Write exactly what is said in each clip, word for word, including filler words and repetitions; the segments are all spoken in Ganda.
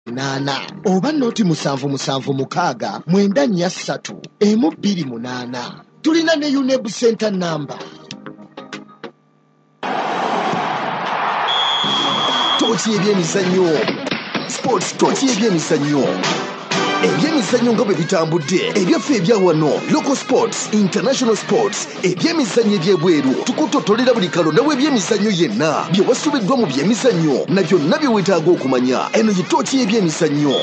nana oba noti musanvu musanvu mukaaga mwenda nnya ssatu emu bbiri munaana. Tulina ne U N E B center number. Tochi ebyemizannyo sports tochi ebyemizannyo ebyemizannyo nga bwe bitambudde ebyaffe ebya wano local sports international sports ebyemizannyo ebyebweru tukutotolera buli kalonda w'ebyemizannyo yenna bye wasubiddwa mu byemizannyo na byonna bye weetaaga okumanya. Eno ye tochi ebyemizannyo.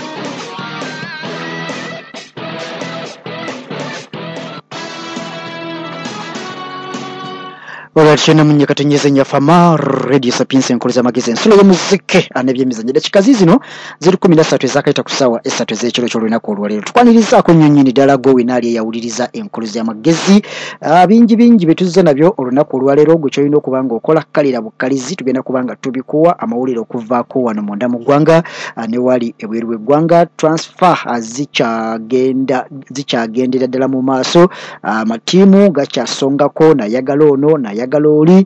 Olwatshena munye katenyeze nyafama Radio Sapiens enkoliza magezi ensolo y'omuzike anebyemizannyo dakika zino ziri kumi na ssatu ezakaita kusawa essatu ez'ekiro ky'olunaku olwaleero. Tukwanirizaako nnyonnyini ddala gwe winaali eyawuliriza enkoliza y'amagezi uh, bingi bingi betuzza nabyo olunaku olwaleero gwe kyolina okuba ng'okola kalira bukkalizi tugenda kuba nga tubikuwa amawulire okuvaako wano munda mu ggwanga uh, ne wali ebweru w'eggwanga. Transfer uh, zikyagenda zikyagendera ddala mu maaso amatiimu uh, gakyasongako nayagala ono nayagala Galoli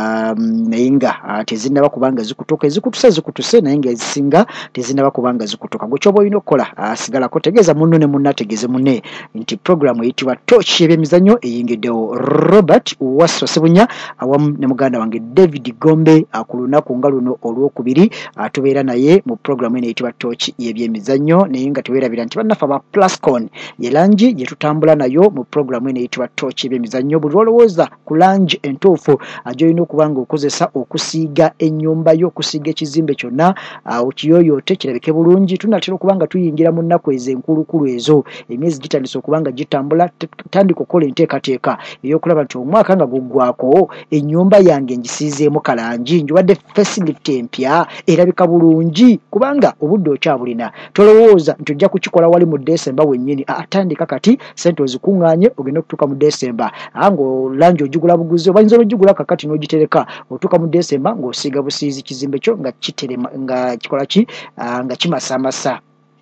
um, nainga uh, tezinaba kubanga zikutoka ezikutuse zikutuse nainga ezisinga tezinaba kubanga zikutoka. Gwe kyoba olina okukola uh, sigala ko tegeeza munno ne munna tegeze munne nti program eyitibwa Torch ebyemizannyo eyingiddewo Robert Wasso Sebunya awamu ne muganda wange David Gombe ku lunaku nga luno olwokubiri uh, tubeera naye mu program eno eyitibwa Torch y'ebyemizannyo naye nga tuweerabira nti bannaffe aba Plascon ye langi gye tutambula nayo mu program eno eyitibwa Torch y'ebyemizannyo. Buli olowooza ku langi entuufu ajoyina okuba ng'okozesa okusiiga ennyumba yo okusiiga ekizimbe kyonna okiyoyoote kirabike bulungi. Tunatera okuba nga tuyingira mu nnaku ezo enkulukulu ezo emyezi gitandise okuba nga gitambula tandika okukola enteekateeka ey'okulaba nti omwaka nga guggwako ennyumba yange ngisiizeemu kalangi njiwadde facelift empya erabika bulungi kubanga obudde okyabulina. Tolowooza nti ojja kukikola wali mu Desemba wennyini. Atandika kati sente ozikuŋŋaanye ogenda okutuuka mu Desemba ng'olangi ogigula buguzi oba nzolo ogigula kakati n'ogitereka otuuka mu Desemba ng'osiiga busiizi kizimbe kyo nga kiterema nga kikola ki nga kimasamasa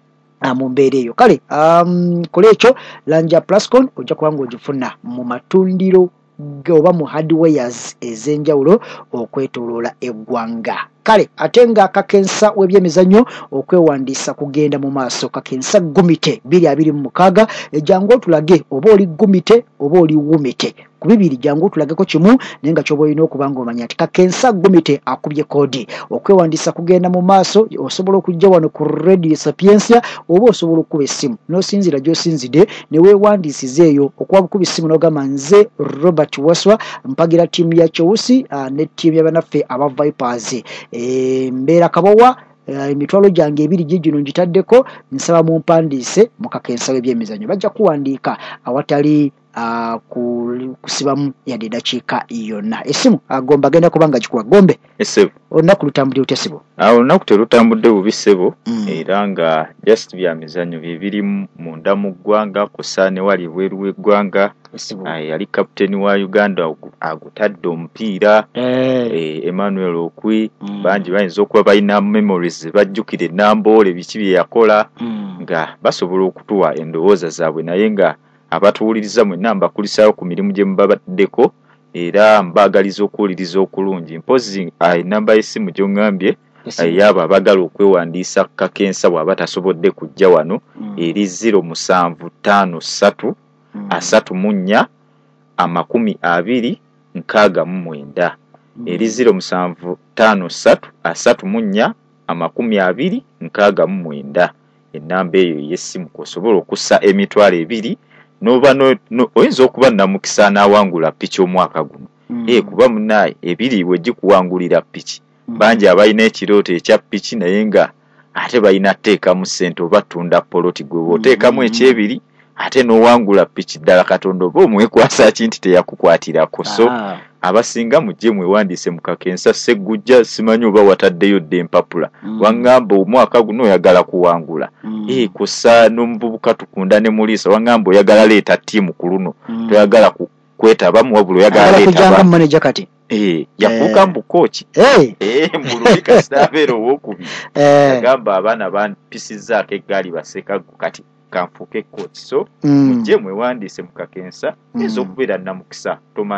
mu mbeera eyo. Kale um, kola ekyo langi ya Plascon ojja kuba ng'ogifuna mu matundiro oba mu hardwares ez'enjawulo okwetooloola eggwanga. Kale ate nga kakensa w'ebyemizannyo okwewandiisa kugenda mu maaso. Kakensa gumite bbiri abiri mu mukaaga ejjangu otulage oba oli gumite oba oli wumite ku bibiri jangu tulageko kimu naye nga ky'oba olina okuba ng'omanya nti kakensa gumite akubye koodi. Okwewandiisa kugenda mu maaso osobola okujja wano ku Radio Sapiens oba osobola okuba essimu n'osinzira gy'osinzidde ne weewandiisiza eyo okuba bukuba essimu n'ogamba nze Robert Waswa mpagira ttiimu ya Chelsea uh, ne ttiimu y'abannaffe aba Vipers e, mbeera kabowa emitwalo uh, gyange ebiri gino ngitaddeko nsaba mu mpandiise mu kakensa w'ebyemizannyo. Bajja kuwandiika awatali Uh, kusibamu yadde dakiika yonna. Essimu agomba agenda kubanga gikuwa Gombe essebo olunaku lutambudde utya ssebo? Awo olunaku terutambudde bubi ssebo mm. era nga just byamizannyo bibiri munda mu ggwanga kusa ne wali bweru w'eggwanga. Yali kapiteni wa Uganda agutadde omupiira hey. e, Emmanuel Okwi mm. bangi bayinza okuba balina memories bajjukire Namboole biki bye yakola mm. nga basobola okutuwa endowooza zaabwe naye nga abatuwuliriza mwenna mbakulisaayo ku mirimu gye mubabaddeko era mbaagaliza okuwuliriza okulungi. Mpozi enamba y'essimu gy'oŋŋambye yabo abagala okwewandiisa kakensa bw'aba tasobodde kujja wano mm. eri ziro musanvu ttaano ssatu mm. asatu mu nnya amakumi abiri nkaaga mu mwenda mm. eri ziro musanvu ttaano ssatu asatu mu nnya amakumi abiri nkaaga mu mwenda. Ennamba eyo y'essimu kw'osobola okussa emitwalo ebiri noba no, no oyinza okuba namukisa n'awangula piki omwaka guno mm. eh kuba munaye ebiri we gikuwangulira piki mm. banji abalina ekirooto ekya piki naye nga ate balina teeka mu ssente oba tunda poloti gwe oteekamu mm. ekyebiri ate n'owangula piki ddala Katonda oba omwekwasa kinti teyakukwatirako. So ah. abasinga mujje mwewandiise mu kakensa Ssegujja simanyi oba wataddeyo dde empapula mm. waŋŋamba omwaka guno oyagala kuwangula mm. eh kussa n'omuvubuka Tukunda ne Mulisa waŋŋamba oyagala leeta ttiimu ku luno mm. toyagala ku kwetabamu wabula oyagala leeta kujanga manager kati eh yafuuka mbu coach eh eh mulubika Stavero wokubiri yagamba abaana bampisizzaako eggaali baseka kati kanfuuke coach. So mujje mm. mwewandiise mu kakensa mm. ez'okubeera namukisa tomanya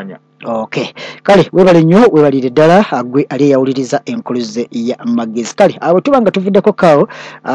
Okay. Kale webale nnyo webalire ddala agwe ali yawuliriza enkuluze ya magezi. Kale abo tubanga tuvuddeko kawo